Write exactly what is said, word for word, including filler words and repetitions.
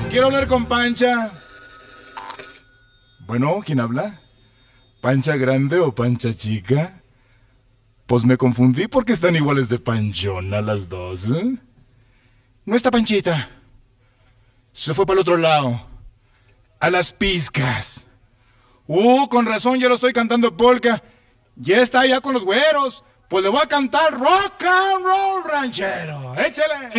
Quiero hablar con Pancha. Bueno, ¿quién habla? ¿Pancha grande o Pancha chica? Pues me confundí porque están iguales de panchona las dos, ¿eh? No está Panchita. Se fue para el otro lado. A las pizcas. Uh, con razón, ya lo estoy cantando polka. Ya está allá con los güeros. Pues le voy a cantar rock and roll ranchero. ¡Échale!